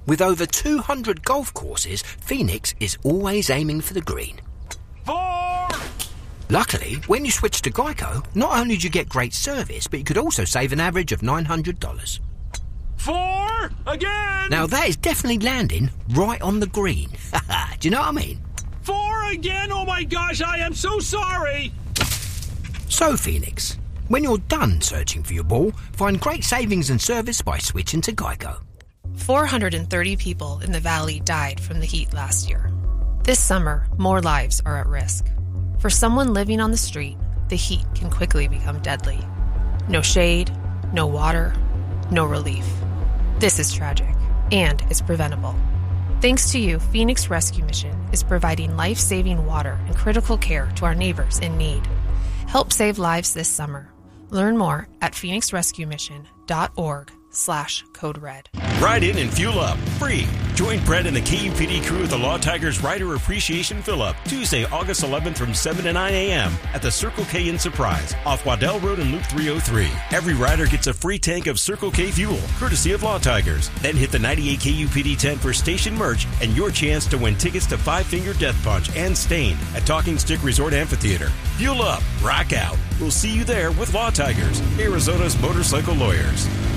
With over 200 golf courses, Phoenix is always aiming for the green. 4! Luckily, when you switch to Geico, not only do you get great service, but you could also save an average of $900. 4! Again! Now that is definitely landing right on the green. Do you know what I mean? 4 again? Oh my gosh, I am so sorry! So, Phoenix, when you're done searching for your ball, find great savings and service by switching to Geico. 430 people in the valley died from the heat last year. This summer, more lives are at risk. For someone living on the street, the heat can quickly become deadly. No shade, no water, no relief. This is tragic, and it's preventable. Thanks to you, Phoenix Rescue Mission is providing life-saving water and critical care to our neighbors in need. Help save lives this summer. Learn more at phoenixrescuemission.org/code red. Ride in and fuel up, free. Join Brett and the KUPD crew at the Law Tigers Rider Appreciation Fill-Up, Tuesday, August 11th from 7 to 9 a.m. at the Circle K in Surprise, off Waddell Road and Loop 303. Every rider gets a free tank of Circle K fuel, courtesy of Law Tigers. Then hit the 98 KUPD tent for station merch and your chance to win tickets to Five Finger Death Punch and Stained at Talking Stick Resort Amphitheater. Fuel up, rock out. We'll see you there with Law Tigers, Arizona's motorcycle lawyers.